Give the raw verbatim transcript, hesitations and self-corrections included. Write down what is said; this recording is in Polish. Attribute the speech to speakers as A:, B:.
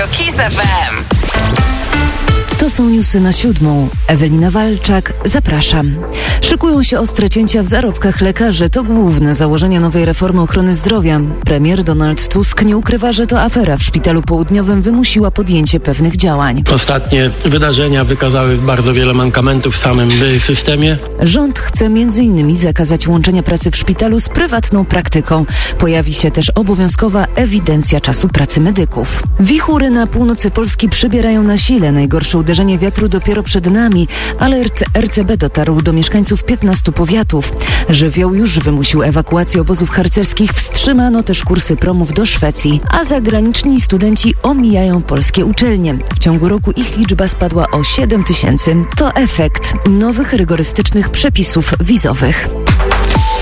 A: Kiss F M.
B: To są newsy na siódmą. Ewelina Walczak, zapraszam. Szykują się ostre cięcia w zarobkach lekarzy. To główne założenia nowej reformy ochrony zdrowia. Premier Donald Tusk nie ukrywa, że to afera w Szpitalu Południowym wymusiła podjęcie pewnych działań.
C: Ostatnie wydarzenia wykazały bardzo wiele mankamentów w samym systemie.
B: Rząd chce między innymi zakazać łączenia pracy w szpitalu z prywatną praktyką. Pojawi się też obowiązkowa ewidencja czasu pracy medyków. Wichury na północy Polski przybierają na sile. Najgorsze uderzenie wiatru dopiero przed nami. Alert R C B dotarł do mieszkańców piętnastu powiatów. Żywioł już wymusił ewakuację obozów harcerskich. Wstrzymano też kursy promów do Szwecji. A zagraniczni studenci omijają polskie uczelnie. W ciągu roku ich liczba spadła o siedem tysięcy. To efekt nowych rygorystycznych przepisów wizowych.